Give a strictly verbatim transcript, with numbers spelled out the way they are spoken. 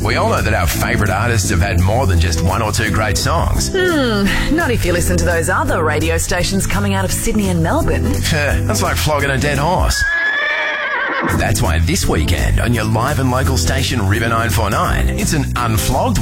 We all know that our favourite artists have had more than just one or two great songs. Hmm, not if you listen to those other radio stations coming out of Sydney and Melbourne. That's like flogging a dead horse. That's why this weekend on your live and local station River nine four nine, it's an unflogged